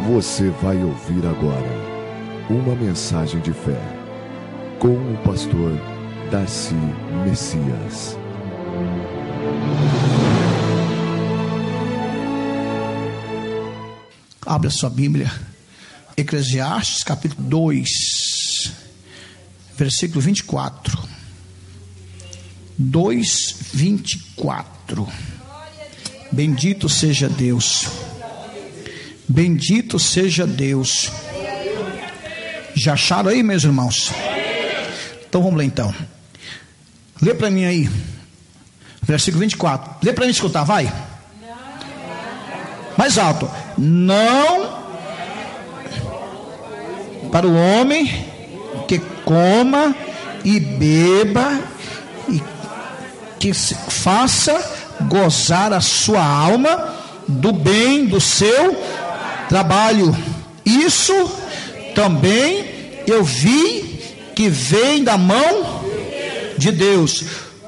Você vai ouvir agora uma mensagem de fé com o pastor Darcy Messias. Abra sua Bíblia, Eclesiastes capítulo 2, versículo 24. 2:24. Bendito seja Deus. Bendito seja Deus. Já acharam aí, meus irmãos? Então vamos lá então. Lê para mim aí. Versículo 24. Lê para mim escutar, vai. Mais alto. Não para o homem que coma e beba e que faça gozar a sua alma do bem do seu trabalho. Isso também eu vi que vem da mão de Deus.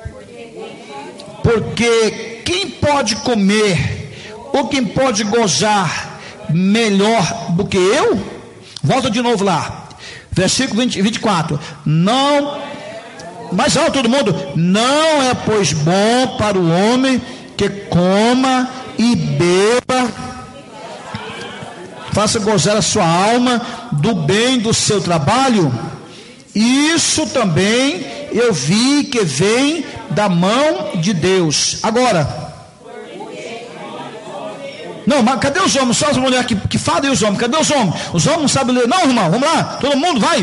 Porque quem pode comer ou quem pode gozar melhor do que eu? Volta de novo lá, versículo 24. Não, mais alto todo mundo. Não é pois bom para o homem que coma e beba, faça gozar a sua alma do bem do seu trabalho. Isso também eu vi que vem da mão de Deus. Agora, não, mas cadê os homens? Só as mulheres que falam e os homens. Cadê os homens? Os homens não sabem ler. Não, irmão, vamos lá. Todo mundo vai.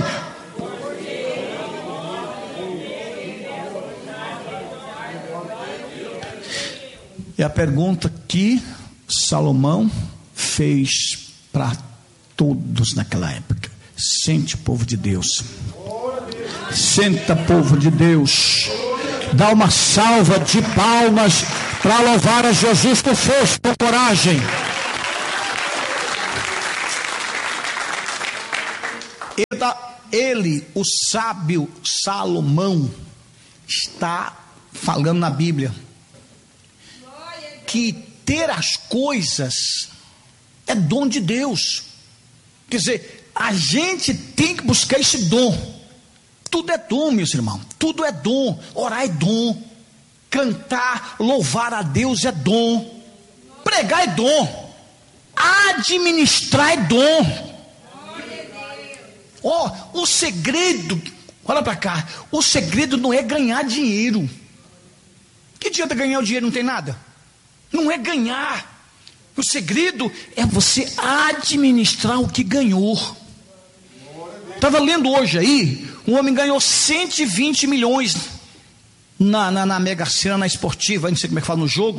É a pergunta que Salomão fez para todos naquela época. Sente, povo de Deus. Senta, povo de Deus. Dá uma salva de palmas para louvar a Jesus com força, com coragem. Ele, o sábio Salomão, está falando na Bíblia que ter as coisas é dom de Deus. Quer dizer, a gente tem que buscar esse dom. Tudo é dom, meus irmãos. Tudo é dom. Orar é dom. Cantar, louvar a Deus é dom. Pregar é dom. Administrar é dom. O segredo, olha para cá. O segredo não é ganhar dinheiro. Que adianta ganhar o dinheiro, não tem nada? Não é ganhar. O segredo é você administrar o que ganhou. Estava lendo hoje aí, um homem ganhou 120 milhões na Mega Sena, na esportiva, não sei como é que fala no jogo.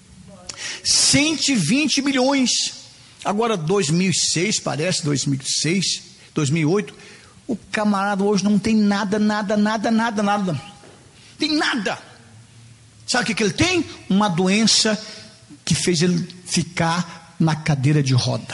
120 milhões. Agora 2006, parece, 2006, 2008, o camarada hoje não tem nada. Tem nada. Sabe o que ele tem? Uma doença que fez ele ficar na cadeira de roda.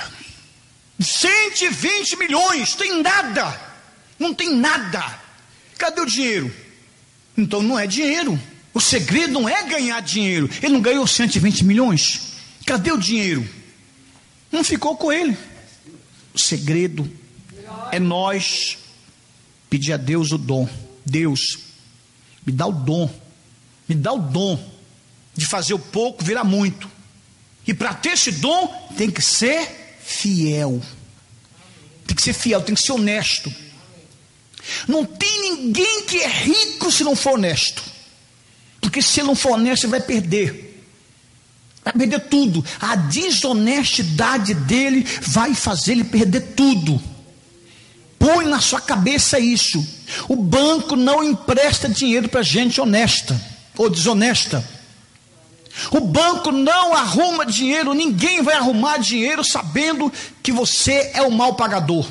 120 milhões, tem nada. Não tem nada. Cadê o dinheiro? Então não é dinheiro. O segredo não é ganhar dinheiro. Ele não ganhou 120 milhões. Cadê o dinheiro? Não ficou com ele. O segredo é nós pedir a Deus o dom. Deus, me dá o dom. Me dá o dom de fazer o pouco virar muito. E para ter esse dom tem que ser fiel. Tem que ser fiel, tem que ser honesto. Não tem ninguém que é rico se não for honesto. Porque se ele não for honesto, ele vai perder. Vai perder tudo. A desonestidade dele vai fazer ele perder tudo. Põe na sua cabeça isso. O banco não empresta dinheiro para gente honesta ou desonesta. O banco não arruma dinheiro. Ninguém vai arrumar dinheiro sabendo que você é o mal pagador.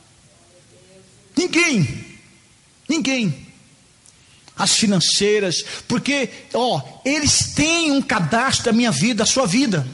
Ninguém. As financeiras, porque eles têm um cadastro da minha vida, da sua vida.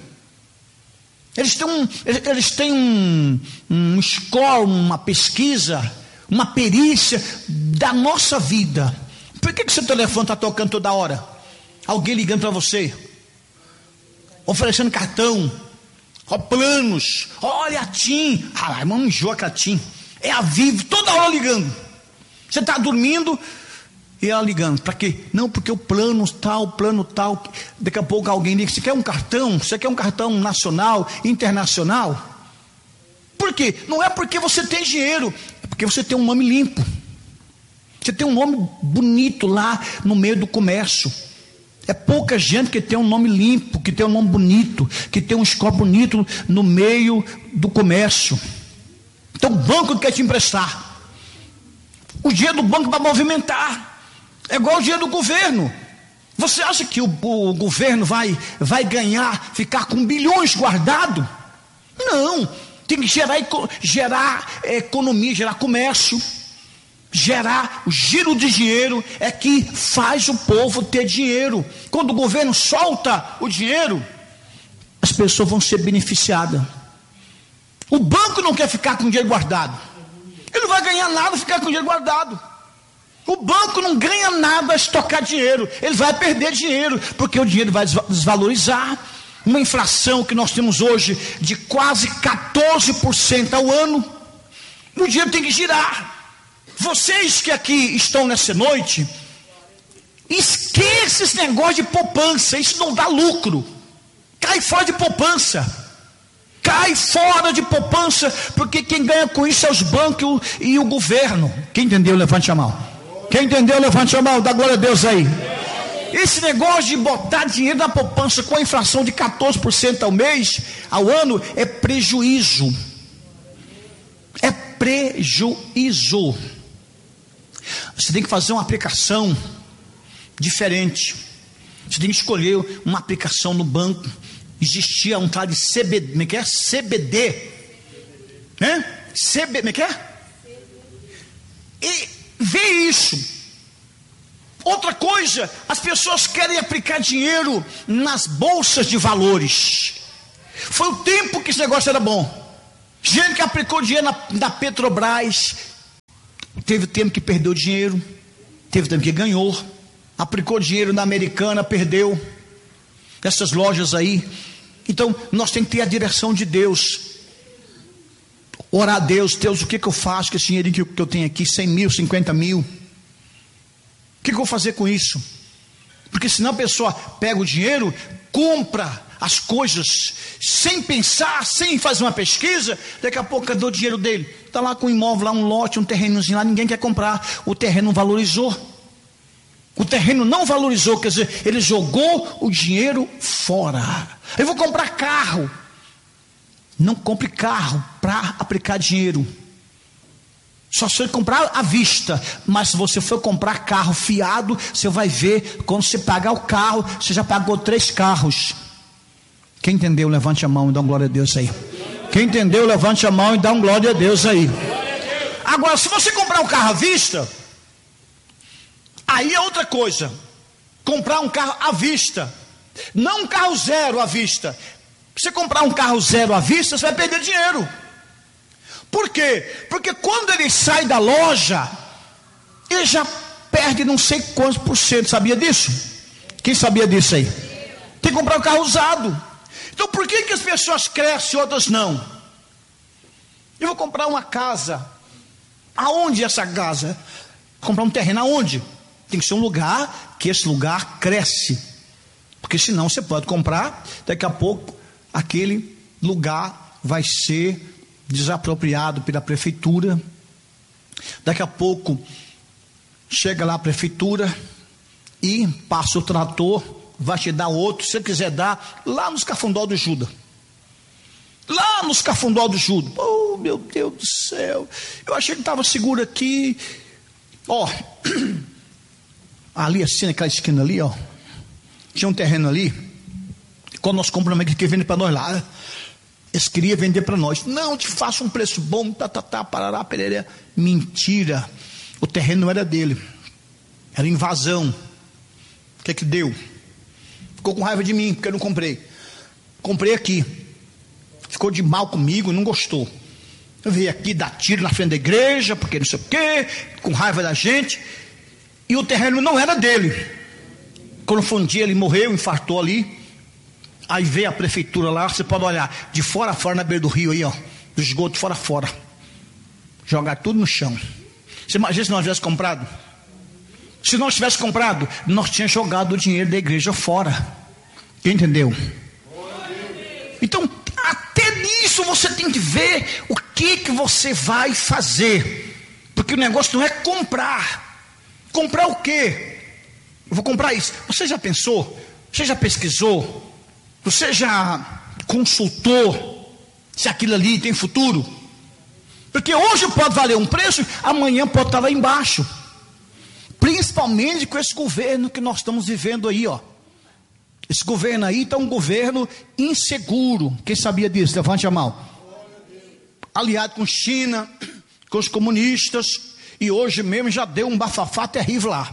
Eles têm um score, uma pesquisa, uma perícia da nossa vida. Por que seu telefone está tocando toda hora? Alguém ligando para você, oferecendo cartão, Ó, planos, olha a TIM. Ah, irmão, enjoa com a TIM. É a Vivo, toda hora ligando. Você está dormindo e ela ligando. Para quê? Não, porque o plano tal. Daqui a pouco alguém liga, você quer um cartão? Você quer um cartão nacional, internacional? Por quê? Não é porque você tem dinheiro, é porque você tem um nome limpo. Você tem um nome bonito lá no meio do comércio. É pouca gente que tem um nome limpo, que tem um nome bonito, que tem um score bonito no meio do comércio. Então o banco quer te emprestar. O dinheiro do banco vai movimentar. É igual o dinheiro do governo. Você acha que o governo vai ganhar, ficar com bilhões guardado? Não. Tem que gerar economia, gerar comércio. Gerar o giro de dinheiro é que faz o povo ter dinheiro. Quando o governo solta o dinheiro, as pessoas vão ser beneficiadas. O banco não quer ficar com dinheiro guardado. Ele não vai ganhar nada ficar com dinheiro guardado. O banco não ganha nada a estocar dinheiro. Ele vai perder dinheiro, porque o dinheiro vai desvalorizar. Uma inflação que nós temos hoje de quase 14% ao ano. O dinheiro tem que girar. Vocês que aqui estão nessa noite, esqueça esse negócio de poupança. Isso não dá lucro. Cai fora de poupança. Cai fora de poupança, porque quem ganha com isso é os bancos e o governo. Quem entendeu, levante a mão. Quem entendeu, levante a mão. Dá glória a Deus aí. Esse negócio de botar dinheiro na poupança com a inflação de 14% ao mês, ao ano, é prejuízo. É prejuízo. Você tem que fazer uma aplicação diferente. Você tem que escolher uma aplicação no banco. Existia um tal de CBD, como é que é? CBD, né? Como é que é? E vê isso. Outra coisa, as pessoas querem aplicar dinheiro nas bolsas de valores. Foi o tempo que esse negócio era bom. Gente que aplicou dinheiro na Petrobras, teve tempo que perdeu dinheiro, teve tempo que ganhou. Aplicou dinheiro na Americana, perdeu. Essas lojas aí. Então nós temos que ter a direção de Deus. Orar a Deus. Deus, o que eu faço com esse dinheirinho que eu tenho aqui? 100 mil, 50 mil. O que eu vou fazer com isso? Porque senão a pessoa pega o dinheiro, compra as coisas sem pensar, sem fazer uma pesquisa. Daqui a pouco cadê o dinheiro dele? Está lá com um imóvel, lá um lote, um terrenozinho lá, ninguém quer comprar. O terreno valorizou. O terreno não valorizou, quer dizer, ele jogou o dinheiro fora. Eu vou comprar carro. Não compre carro para aplicar dinheiro. Só se você comprar à vista. Mas se você for comprar carro fiado, você vai ver, quando você pagar o carro, você já pagou 3 carros. Quem entendeu, levante a mão e dá uma glória a Deus aí. Quem entendeu, levante a mão e dá uma glória a Deus aí. Agora, se você comprar um carro à vista, aí é outra coisa. Comprar um carro à vista, não um carro zero à vista. Se você comprar um carro zero à vista, você vai perder dinheiro. Por quê? Porque quando ele sai da loja, ele já perde não sei quantos por cento. Sabia disso? Quem sabia disso aí? Tem que comprar um carro usado. Então por que as pessoas crescem e outras não? Eu vou comprar uma casa. Aonde é essa casa? Comprar um terreno aonde? Tem que ser um lugar que esse lugar cresce. Porque senão você pode comprar, daqui a pouco aquele lugar vai ser desapropriado pela prefeitura. Daqui a pouco chega lá a prefeitura e passa o trator, vai te dar outro, se você quiser dar, lá nos Cafundó do Judas. Lá nos Cafundó do Judas. Oh, meu Deus do céu. Eu achei que estava seguro aqui. Ó, ali assim, naquela esquina ali, ó, tinha um terreno ali. Quando nós compramos, ele queria vender para nós lá. Eles queriam vender para nós. Não, te faço um preço bom, parará, pereré. Mentira. O terreno não era dele. Era invasão. O que é que deu? Ficou com raiva de mim, porque eu não comprei. Comprei aqui. Ficou de mal comigo, não gostou. Eu veio aqui dar tiro na frente da igreja, porque não sei o quê, com raiva da gente. E o terreno não era dele. Quando foi um dia, ele morreu, infartou ali. Aí vê a prefeitura lá, você pode olhar de fora a fora na beira do rio aí, ó, do esgoto fora a fora, jogar tudo no chão. Você imagina se nós tivéssemos comprado? Se nós tivéssemos comprado, nós tínhamos jogado o dinheiro da igreja fora. Quem entendeu? Então, até nisso você tem que ver o que você vai fazer. Porque o negócio não é comprar. Comprar o quê? Eu vou comprar isso. Você já pensou? Você já pesquisou? Você já consultou se aquilo ali tem futuro? Porque hoje pode valer um preço, amanhã pode estar lá embaixo. Principalmente com esse governo que nós estamos vivendo aí, ó. Esse governo aí está um governo inseguro. Quem sabia disso? Levante a mão. Aliado com China, com os comunistas, e hoje mesmo já deu um bafafá terrível lá.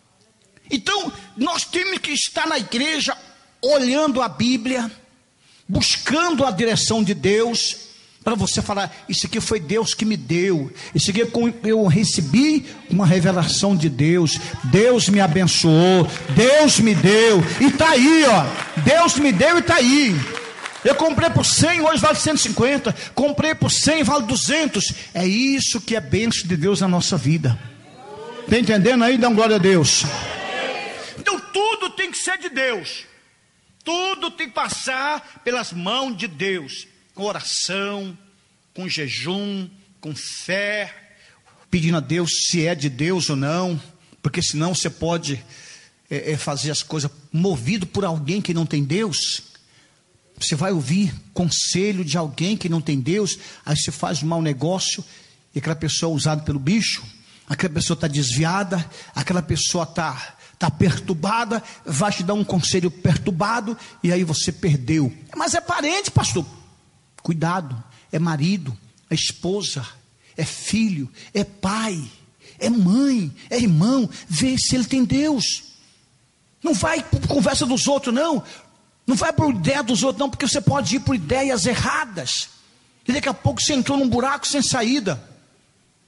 Então, nós temos que estar na igreja, olhando a Bíblia, buscando a direção de Deus, para você falar, isso aqui foi Deus que me deu, isso aqui eu recebi uma revelação de Deus, Deus me abençoou, Deus me deu, e está aí, ó, Deus me deu e está aí. Eu comprei por 100, hoje vale 150, comprei por 100, vale 200, é isso que é bênção de Deus na nossa vida. Está entendendo aí? Dá uma glória a Deus. Então tudo tem que ser de Deus, tudo tem que passar pelas mãos de Deus, com oração, com jejum, com fé, pedindo a Deus se é de Deus ou não, porque senão você pode fazer as coisas movido por alguém que não tem Deus. Você vai ouvir conselho de alguém que não tem Deus, aí você faz um mau negócio, e aquela pessoa é usada pelo bicho, aquela pessoa está desviada, aquela pessoa está perturbada, vai te dar um conselho perturbado, e aí você perdeu. Mas é parente, pastor. Cuidado, é marido, é esposa, é filho, é pai, é mãe, é irmão. Vê se ele tem Deus. Não vai por conversa dos outros, não. Não vai por ideia dos outros, não, porque você pode ir por ideias erradas. E daqui a pouco você entrou num buraco sem saída.